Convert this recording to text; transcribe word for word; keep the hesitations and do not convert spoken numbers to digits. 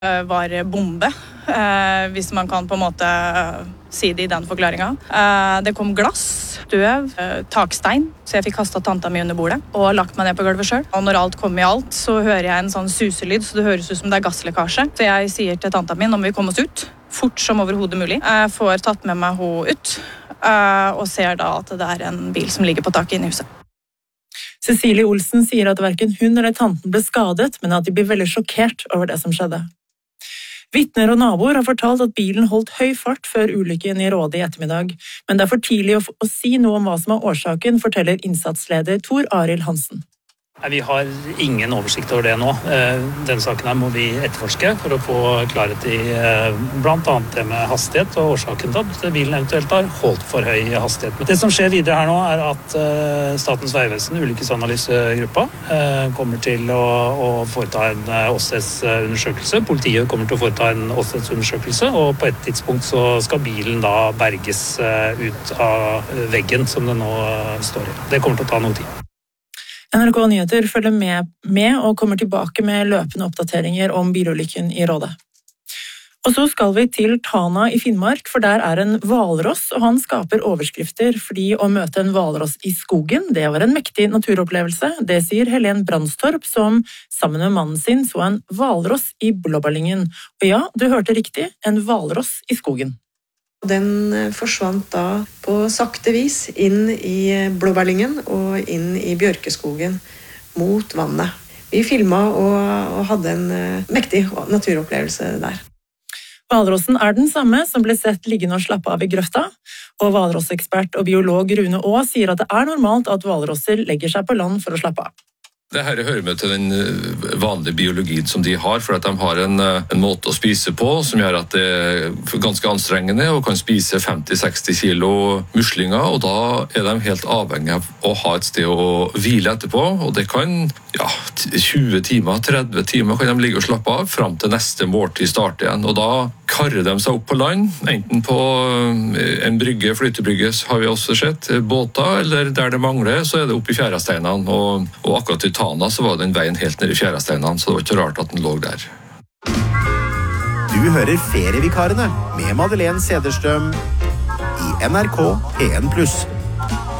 var bombe, eh, hvis man kan på en måte si det i den forklaringen. Eh, det kom glass, støv, eh, takstein, så jeg fikk kastet tanta mi under bordet og lagt meg ned på gulvet selv. Og når alt kom i alt, så hører jeg en sånn suselyd, så det høres ut som det er gasslekkasje. Så jeg sier til tanta mi, nå må vi komme oss ut, fort som overhodet mulig. Jeg får tatt med meg henne ut, eh, og ser da at det er en bil som ligger på taket inne i huset. Cecilie Olsen sier at hverken hun eller tanten ble skadet, men at de blir veldig sjokkert over det som skjedde. Vitner og naboer har fortalt at bilen holdt høy fart før ulykken i Råde i ettermiddag, men det er for tidlig å, å si noe om hva som er årsaken, forteller innsatsleder Tor Arild Hansen. Vi har ingen oversikt over det nå. Denne saken her må vi etterforske for å få klarhet i blant annet det med hastighet og årsaken til at bilen eventuelt har holdt for høy hastighet. Det som skjer videre her nå er at Statens vegvesen, ulykkesanalysgruppa, kommer til å, å foreta en åstedsundersøkelse. Politiet kommer til å foreta en åstedsundersøkelse, og på et tidspunkt så skal bilen da berges ut av veggen som det nå står i. Det kommer til å ta noe tid. N R K Nyheter følger med, med og kommer tilbake med løpende oppdateringer om bilulykken i Råde. Og så skal vi til Tana i Finnmark, for der er en hvalross, og han skaper overskrifter fordi å møte en hvalross i skogen, det var en mektig naturopplevelse. Det sier Helen Brandstorp, som sammen med mannen sin så en hvalross i Blåballingen. Og ja, du hørte riktig, en hvalross i skogen. Den forsvant da på sakte vis inn i Blåbærlyngen og inn i bjørkeskogen mot vannet. Vi filmet og, og hadde en mektig naturopplevelse der. Hvalrossen er den samme som ble sett liggende og slappe av i grøfta, og hvalrossekspert og biolog Rune Aa sier at det er normalt at hvalrosser legger seg på land for å slappe av. Det her hører med til den vanlige biologien som de har, for at de har en, en måte å spise på som gjør at det er ganske anstrengende og kan spise femti til seksti kilo muslinger, og da er de helt avhengig av å ha et sted å hvile etterpå, og det kan ja, tjue timer, tretti timer kan de ligge og slappe av frem til neste måltid starter igjen, og da karrer de seg opp på land, enten på en brygge, flytebrygge har vi også sett, båter, eller der det mangler, så er det oppe i fjæresteinene, og, og akkurat i Tana så var den veien helt ned i fjæresteinene, så det var ikke rart at den lå der. Du hører Ferievikarene med Madeleine Cederstrøm i N R K P en pluss.